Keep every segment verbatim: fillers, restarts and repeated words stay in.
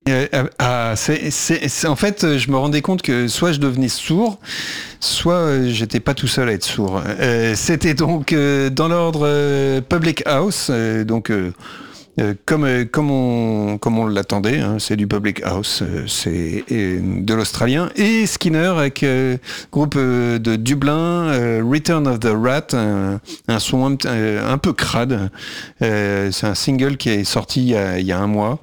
Euh, ah, c'est, c'est, c'est, en fait, je me rendais compte que soit je devenais sourd, soit euh, j'étais pas tout seul à être sourd. Euh, c'était donc euh, dans l'ordre euh, Public House, euh, donc euh, euh, comme euh, comme on comme on l'attendait, hein, c'est du Public House, euh, c'est euh, de l'australien, et Skinner avec euh, groupe euh, de Dublin, euh, Return of the Rat, un, un son un, euh, un peu crade. Euh, c'est un single qui est sorti il y a, il y a un mois.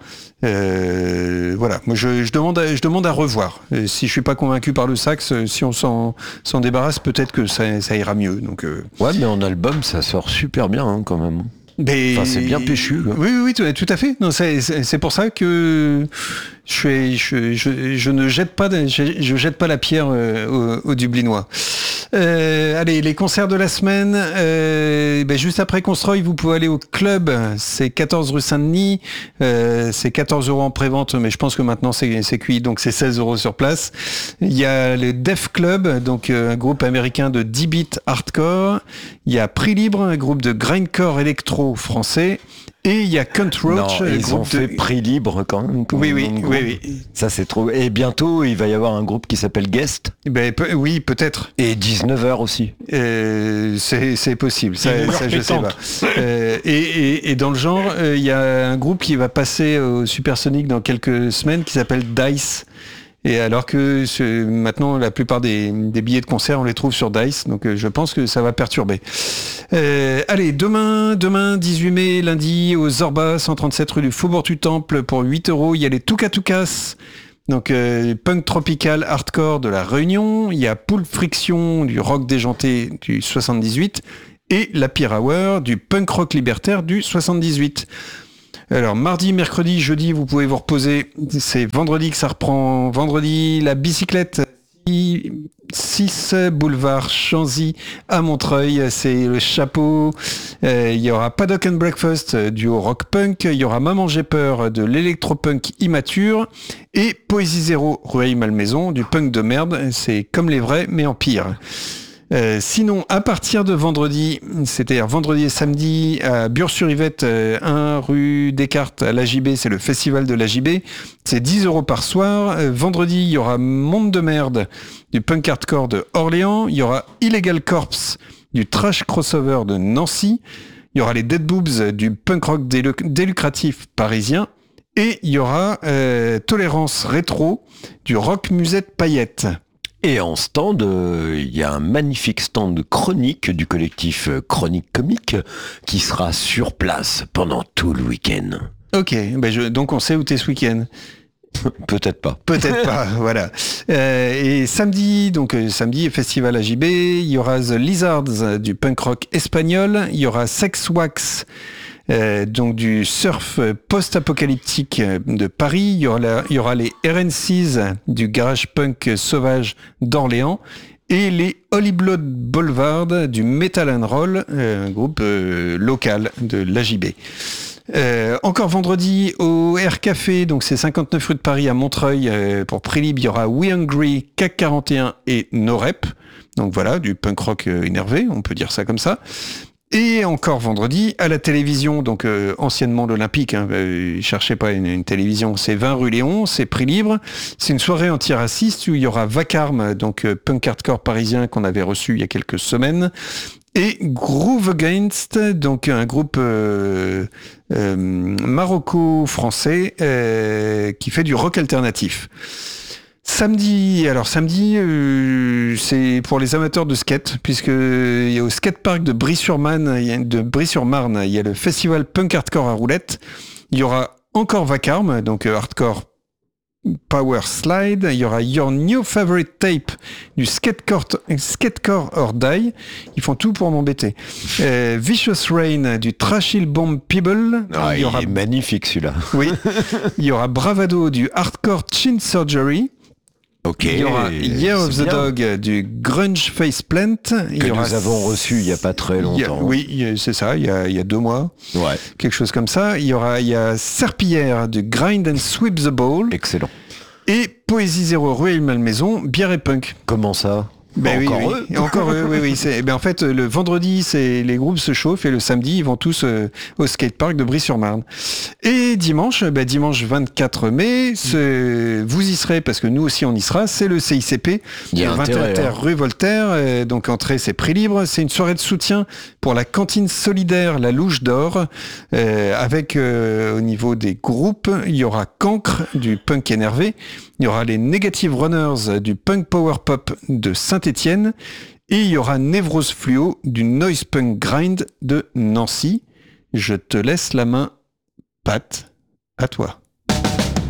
Euh, voilà, moi je, je demande à, je demande à revoir. Et si je suis pas convaincu par le sax, si on s'en, s'en débarrasse, peut-être que ça, ça ira mieux. Donc euh... ouais, mais en album ça sort super bien hein, quand même. Mais... Enfin, c'est bien péchu. Quoi. Oui, oui, oui, tout, tout à fait. Non, c'est, c'est, c'est pour ça que je, suis, je, je, je ne jette pas, de, je, je jette pas la pierre euh, aux, aux Dublinois. Euh, allez, les concerts de la semaine. Euh, ben juste après Constroy, vous pouvez aller au club. C'est quatorze rue Saint-Denis. Euh, c'est quatorze euros en pré-vente, mais je pense que maintenant c'est, c'est cuit, donc c'est seize euros sur place. Il y a le Def Club, donc euh, un groupe américain de dix beat hardcore. Il y a Prix Libre, un groupe de grindcore électro français. Et il y a Cunt Roach. Non, ils ont fait de... Prix Libre quand même. Oui, oui, oui, oui. Ça, c'est trop. Et bientôt, il va y avoir un groupe qui s'appelle Guest. Ben, pe- oui, peut-être. Et dix-neuf heures aussi. Euh, c'est, c'est possible. Ça, ça je sais pas. Euh, et, et, et dans le genre, il euh, y a un groupe qui va passer au Supersonic dans quelques semaines qui s'appelle Dice. Et alors que ce, maintenant, la plupart des, des billets de concert, on les trouve sur Dice. Donc, euh, je pense que ça va perturber. Euh, allez, demain, demain, dix-huit mai, lundi, au Zorba, cent trente-sept rue du Faubourg du Temple, pour huit euros. Il y a les Tuka Tukas, donc euh, punk tropical hardcore de la Réunion. Il y a Pool Friction, du rock déjanté du soixante-dix-huit. Et la Pire Hour, du punk rock libertaire du soixante-dix-huit. Alors, mardi, mercredi, jeudi, vous pouvez vous reposer. C'est vendredi que ça reprend. Vendredi, la bicyclette, six boulevard Chanzy à Montreuil. C'est le chapeau. Euh, il y aura Paddock and Breakfast, duo rock punk. Il y aura Maman J'ai Peur, de l'électropunk immature. Et Poésie Zéro, Rueil Malmaison, du punk de merde. C'est comme les vrais, mais en pire. Euh, sinon, à partir de vendredi, c'est-à-dire vendredi et samedi, à Bure-sur-Yvette, euh, un rue Descartes, à l'A J B, c'est le festival de l'A J B. C'est dix euros par soir. Euh, vendredi, il y aura Monde de Merde, du punk hardcore de Orléans. Il y aura Illegal Corpse, du trash crossover de Nancy. Il y aura les Dead Boobs, du punk rock délu- délucratif parisien. Et il y aura euh, Tolérance Rétro, du rock musette paillette. Et en stand, il euh, y a un magnifique stand chronique du collectif Chronique Comique qui sera sur place pendant tout le week-end. Ok, ben je, donc on sait où t'es ce week-end. Peut-être pas. Peut-être pas, voilà. Euh, et samedi, donc euh, samedi, festival A J B, il y aura The Lizards, du punk rock espagnol, il y aura Sex Wax, Euh, donc du surf post-apocalyptique de Paris. Il y aura, la, il y aura les R N Cs du garage punk sauvage d'Orléans et les Holy Blood Boulevard du Metal and Roll, euh, un groupe euh, local de l'A J B. Euh, encore vendredi au Air Café, donc c'est cinquante-neuf rue de Paris à Montreuil, euh, pour Prix Libre, il y aura We Hungry, C A C quarante et un et No Rep. Donc voilà, du punk rock euh, énervé, on peut dire ça comme ça. Et encore vendredi, à la télévision, donc euh, anciennement l'Olympique, hein, euh, cherchez pas une, une télévision, c'est vingt rue Léon, c'est Prix Libre. C'est une soirée antiraciste où il y aura Vacarme, donc euh, punk hardcore parisien qu'on avait reçu il y a quelques semaines. Et Groove Against, donc un groupe euh, euh, maroco-français euh, qui fait du rock alternatif. Samedi, alors samedi, euh, c'est pour les amateurs de skate, puisque il y a au skatepark de Brie-sur-Marne, il y a, de Brie-sur-Marne, il y a le festival punk hardcore à roulettes. Il y aura encore Vacarme, donc euh, hardcore power slide. Il y aura Your New Favorite Tape, du skatecore, skatecore or die. Ils font tout pour m'embêter. Euh, Vicious Rain, du Trash Hill Bomb People. Ah, il y aura... il est magnifique celui-là. Oui. Il y aura Bravado, du hardcore chin surgery. Okay, il y aura Year of the bien. Dog, du grunge faceplant. Il que y aura... nous avons reçu il n'y a pas très longtemps. A, oui, c'est ça, il y, a, il y a deux mois. Ouais. Quelque chose comme ça. Il y aura il y a Serpillière, du Grind and Sweep the Ball. Excellent. Et Poésie Zéro, Rueil Malmaison, bière et punk. Comment ça ? Ben oui, encore oui, eux. oui. Encore eux, oui, oui. C'est, ben en fait, le vendredi, c'est les groupes se chauffent et le samedi, ils vont tous euh, au skatepark de Brie-sur-Marne. Et dimanche, ben dimanche vingt-quatre mai, c'est, vous y serez parce que nous aussi on y sera. C'est le C I C P, Il y a vingt et un intérêt, terre hein. rue Voltaire. Euh, donc entrée, c'est prix libre. C'est une soirée de soutien pour la cantine solidaire La Louche d'Or. Euh, avec euh, au niveau des groupes, il y aura Cancre du punk énervé. Il y aura les Negative Runners du punk power pop de Saint-Étienne et il y aura Névrose Fluo du noise punk grind de Nancy. Je te laisse la main, Pat, à toi.